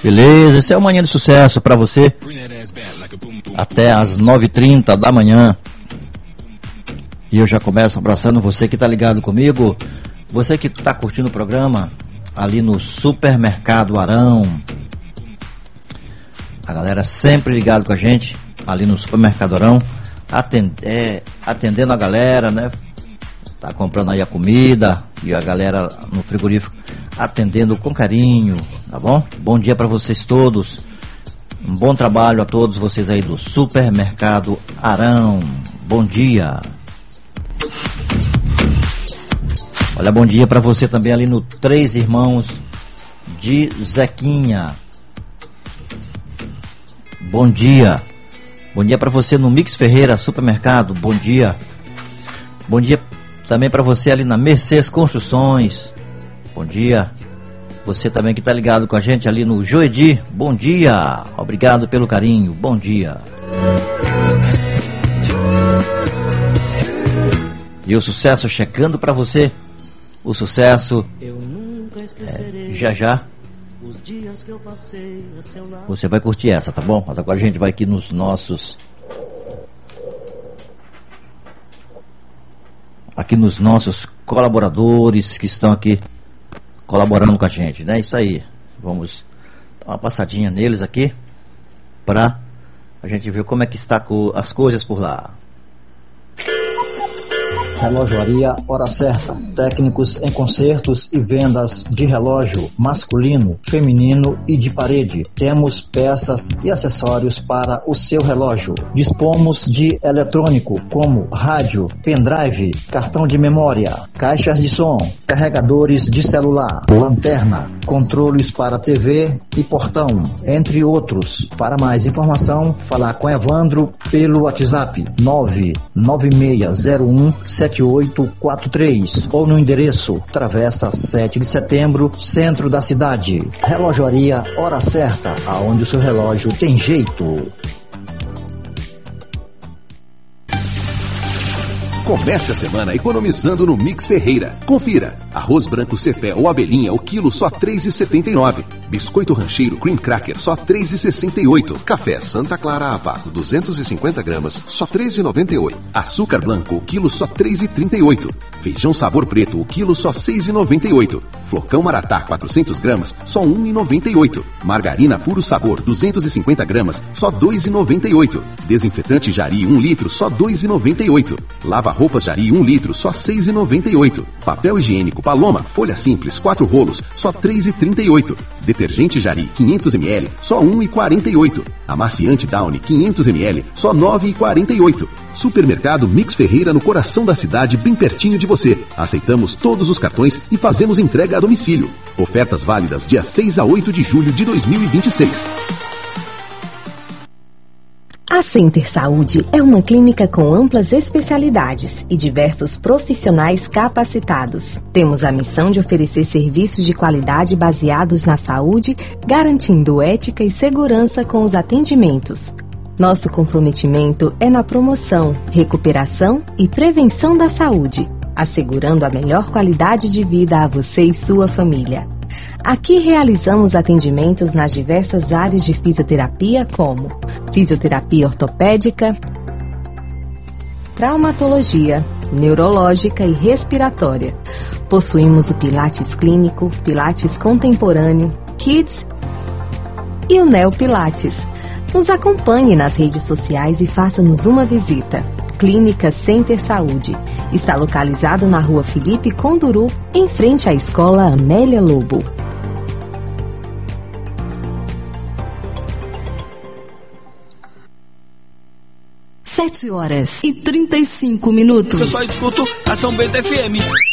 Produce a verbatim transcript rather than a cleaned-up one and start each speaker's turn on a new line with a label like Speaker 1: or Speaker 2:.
Speaker 1: Beleza, esse é o Manhã de Sucesso para você até as nove e trinta da manhã. E eu já começo abraçando você que tá ligado comigo, você que tá curtindo o programa ali no Supermercado Arão. A galera sempre ligado com a gente ali no Supermercado Arão, atend- é, atendendo a galera, né? Tá comprando aí a comida e a galera no frigorífico atendendo com carinho, tá bom? Bom dia para vocês todos. Um bom trabalho a todos vocês aí do Supermercado Arão. Bom dia. Olha, bom dia para você também ali no Três Irmãos de Zequinha. Bom dia. Bom dia para você no Mix Ferreira Supermercado. Bom dia. Bom dia também para você ali na Mercedes Construções. Bom dia. Você também que está ligado com a gente ali no Joedi. Bom dia. Obrigado pelo carinho. Bom dia. E o sucesso chegando para você. O sucesso é, já já você vai curtir essa, tá bom? Mas agora a gente vai aqui nos nossos aqui nos nossos colaboradores que estão aqui colaborando com a gente, né? Isso aí. Vamos dar uma passadinha neles aqui pra a gente ver como é que está as coisas por lá.
Speaker 2: Relojoaria Hora Certa. Técnicos em consertos e vendas de relógio masculino, feminino e de parede. Temos peças e acessórios para o seu relógio. Dispomos de eletrônico como rádio, pendrive, cartão de memória, caixas de som, carregadores de celular, lanterna, controles para T V e portão, entre outros. Para mais informação, falar com Evandro pelo WhatsApp nove nove seis zero um sete oito quatro três ou no endereço Travessa sete de Setembro, centro da cidade. Relojoaria Hora Certa, aonde o seu relógio tem jeito.
Speaker 3: Comece a semana economizando no Mix Ferreira. Confira. Arroz branco Cefé ou abelhinha, o quilo só três reais e setenta e nove centavos. Biscoito rancheiro Cream Cracker, só três reais e sessenta e oito centavos. Café Santa Clara a vácuo, duzentos e cinquenta gramas, só três reais e noventa e oito centavos. Açúcar branco, o quilo só três reais e trinta e oito centavos. Feijão sabor preto, o quilo só seis reais e noventa e oito centavos. Flocão Maratá, quatrocentas gramas, só um real e noventa e oito centavos. Margarina Puro Sabor, duzentas e cinquenta gramas, só dois reais e noventa e oito centavos. Desinfetante Jari, um litro, só dois reais e noventa e oito centavos. Lava roupas Jari, um litro, só seis reais e noventa e oito centavos. Papel higiênico Paloma, folha simples, quatro rolos, só três reais e trinta e oito centavos. Detergente Jari, quinhentos mililitros, só um real e quarenta e oito centavos. Amaciante Downy, quinhentos mililitros, só nove reais e quarenta e oito centavos. Supermercado Mix Ferreira, no coração da cidade, bem pertinho de você. Aceitamos todos os cartões e fazemos entrega a domicílio. Ofertas válidas dia seis a oito de julho de dois mil e vinte e seis.
Speaker 4: A Center Saúde é uma clínica com amplas especialidades e diversos profissionais capacitados. Temos a missão de oferecer serviços de qualidade baseados na saúde, garantindo ética e segurança com os atendimentos. Nosso comprometimento é na promoção, recuperação e prevenção da saúde, assegurando a melhor qualidade de vida a você e sua família. Aqui realizamos atendimentos nas diversas áreas de fisioterapia, como fisioterapia ortopédica, traumatologia, neurológica e respiratória. Possuímos o Pilates Clínico, Pilates Contemporâneo, Kids e o Neo Pilates. Nos acompanhe nas redes sociais e faça-nos uma visita. Clínica Center Saúde. Está localizado na rua Felipe Conduru, em frente à Escola Amélia Lobo.
Speaker 5: Sete horas e trinta e cinco minutos.
Speaker 6: Eu só escuto a São Bento F M.